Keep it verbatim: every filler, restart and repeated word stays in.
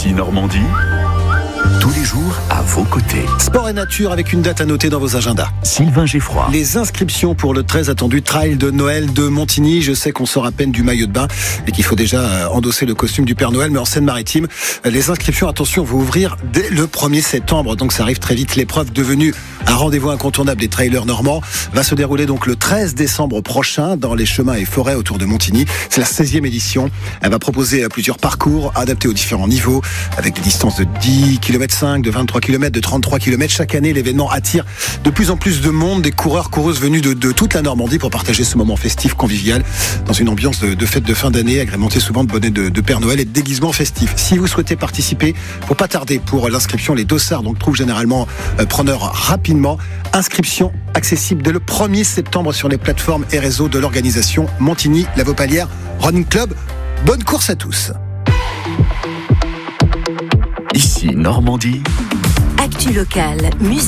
Ici Normandie, tous les jours à vos côtés. Sport et nature avec une date à noter dans vos agendas. Sylvain Geffroy. Les inscriptions pour le très attendu trail de Noël de Montigny. Je sais qu'on sort à peine du maillot de bain et qu'il faut déjà endosser le costume du Père Noël, mais en Seine-Maritime, les inscriptions, attention, vont ouvrir dès le premier septembre, donc ça arrive très vite. L'épreuve devenue un rendez-vous incontournable des trailers normands va se dérouler donc le treize décembre prochain dans les chemins et forêts autour de Montigny. C'est la seizième édition. Elle va proposer plusieurs parcours adaptés aux différents niveaux avec des distances de dix kilomètres cinq, de vingt-trois kilomètres, de trente-trois kilomètres. Chaque année, l'événement attire de plus en plus de monde, des coureurs, coureuses venus de, de toute la Normandie pour partager ce moment festif, convivial, dans une ambiance de, de fête de fin d'année, agrémentée souvent de bonnets de, de Père Noël et de déguisements festifs. Si vous souhaitez participer, faut pas tarder pour l'inscription. Les dossards donc trouvent généralement euh, preneurs rapidement. Inscription accessible dès le premier septembre sur les plateformes et réseaux de l'organisation Montigny La Vaupalière Running Club. Bonne course à tous. Ici Normandie. Actu locale, musique.